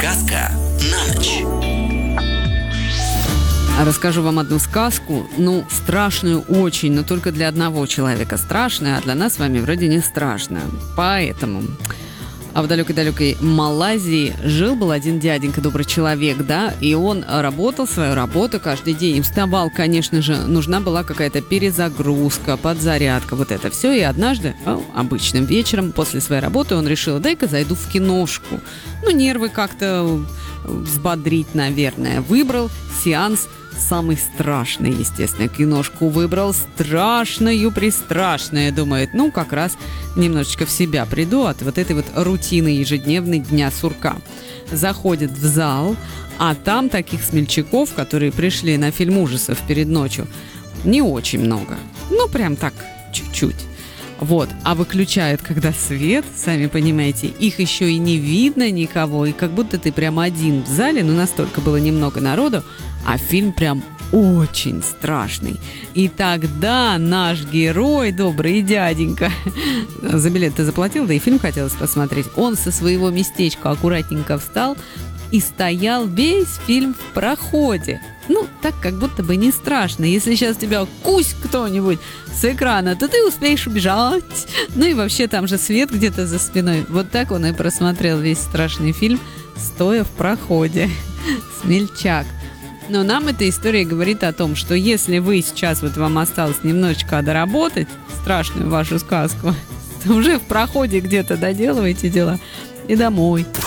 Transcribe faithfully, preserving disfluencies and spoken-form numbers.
Сказка на ночь. Расскажу вам одну сказку, ну, страшную очень, но только для одного человека страшная, а для нас с вами вроде не страшная. Поэтому... А в далекой-далекой Малайзии жил-был один дяденька, добрый человек, да, и он работал свою работу каждый день. И вставал, конечно же, нужна была какая-то перезагрузка, подзарядка, вот это все. И однажды, ну, обычным вечером после своей работы он решил, дай-ка зайду в киношку. Ну, нервы как-то взбодрить, наверное. Выбрал сеанс самый страшный, естественно, киношку выбрал страшную-престрашную. Думает, ну, как раз немножечко в себя приду от вот этой вот рутины ежедневной дня сурка. Заходит в зал, а там таких смельчаков, которые пришли на фильм ужасов перед ночью, не очень много. Ну, прям так, чуть-чуть. Вот, а выключают, когда свет, сами понимаете, их еще и не видно никого, и как будто ты прям один в зале, ну настолько было немного народу, а фильм прям очень страшный. И тогда наш герой, добрый дяденька, за билет ты заплатил, да и фильм хотелось посмотреть, он со своего местечка аккуратненько встал и стоял весь фильм в проходе. Ну, так как будто бы не страшно. Если сейчас тебя кусь кто-нибудь с экрана, то ты успеешь убежать. Ну и вообще там же свет где-то за спиной. Вот так он и просмотрел весь страшный фильм, стоя в проходе. Смельчак. Но нам эта история говорит о том, что если вы сейчас, вот вам осталось немножечко доработать страшную вашу сказку, то уже в проходе где-то доделывайте дела и домой.